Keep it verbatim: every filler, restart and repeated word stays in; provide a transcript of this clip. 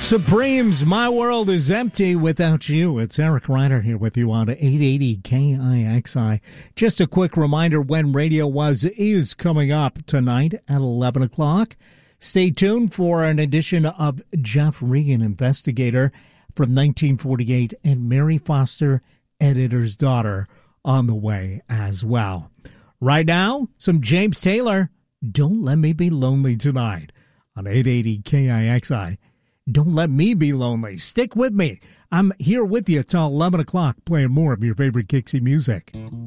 Supremes, My World is Empty Without You. It's Eric Ryder here with you on eight eighty K I X I. Just a quick reminder when Radio Was is coming up tonight at eleven o'clock. Stay tuned for an edition of Jeff Regan, Investigator from nineteen forty-eight, and Mary Foster, Editor's Daughter, on the way as well. Right now, some James Taylor, Don't Let Me Be Lonely Tonight on eight eighty K I X I. Don't let me be lonely. Stick with me. I'm here with you till eleven o'clock playing more of your favorite Kixie music.